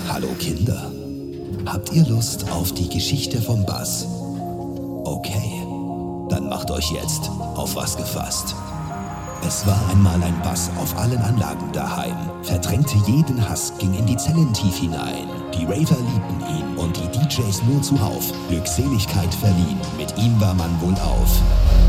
Hallo Kinder, habt ihr Lust auf die Geschichte vom Buzz? Okay, dann macht euch jetzt auf was gefasst. Es war einmal ein Buzz auf allen Anlagen daheim, verdrängte jeden Hass, ging in die Zellen tief hinein. Die Raver liebten ihn und die DJs nur zuhauf, Glückseligkeit verliehen, mit ihm war man wohlauf.